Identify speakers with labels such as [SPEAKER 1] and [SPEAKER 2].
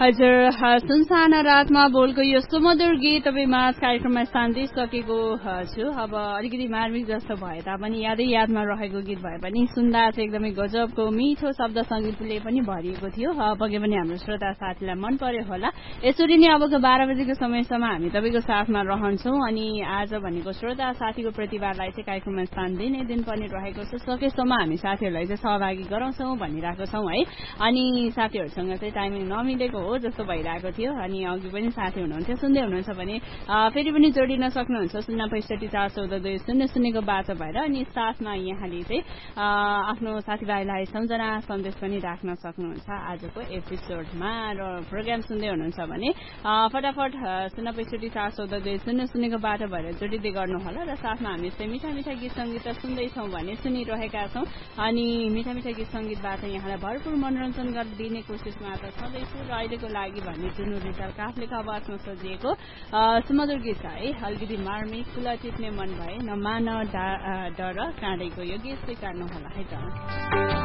[SPEAKER 1] हजुर सुनसाना रातमा बोलको यो सुमधुर गीत तपाईँ कार्यक्रममा स्थान दिइसकेको छु। अब अलिकति मार्मिक जस्तो भए तापनि यादमा रहेको गीत भए पनि सुन्दा चाहिँ एकदमै गजबको मिठो शब्द संगीतले पनि भरिएको थियो। पक्कै पनि हाम्रो श्रोता साथीलाई मन पर्यो होला। यसरी नै अबको 12 बजेको समयसम्म हामी तपाईँको साथमा रहन्छौँ अनि आज भनेको श्रोता साथीको प्रतिभालाई चाहिँ कार्यक्रममा स्थान दिनुपर्ने रहेको छ। सकेसम्म हामी साथीहरूलाई चाहिँ सहभागी गराउँछौँ भनिरहेको छौँ है। अनि साथीहरूसँग चाहिँ टाइमिङ नमिलेको हो जस्तो भइरहेको थियो। अनि अघि पनि साथी हुनुहुन्थ्यो, सुन्दै हुनुहुन्छ भने फेरि पनि जोडिन सक्नुहुन्छ 065414200 बाटो भएर। अनि साथमा यहाँले चाहिँ आफ्नो साथीभाइलाई सम्झना सन्देश पनि राख्न सक्नुहुन्छ आजको एपिसोडमा। र प्रोग्राम सुन्दै हुनुहुन्छ भने फटाफट 065414200 बाटो भएर जोडिँदै गर्नुहोला। र साथमा हामी चाहिँ मिठा मिठा गीत सङ्गीत सुन्दैछौँ भने सुनिरहेका छौँ। अनि मिठा मिठा गीत सङ्गीतबाट यहाँलाई भरपूर मनोरञ्जन गरिदिने कोसिसमा त छँदैछु। र अहिलेको लागि भने जुनु रिटाल काफलेको आवाजमा सजिएको सुमधुर गीत है, अलिकति मार्मिक फुला टिप्ने मन भए नमान डर काँडैको यो गीत स्वीकार्नु होला है त।